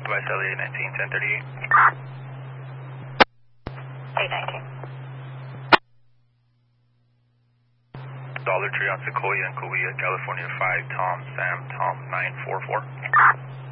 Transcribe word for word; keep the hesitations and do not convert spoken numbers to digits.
Goodbye, Sally, eight nineteen, ten thirty-eight. eight nineteen. Dollar Tree on Sequoia and Coweta, California, five, Tom, Sam, Tom, nine four four.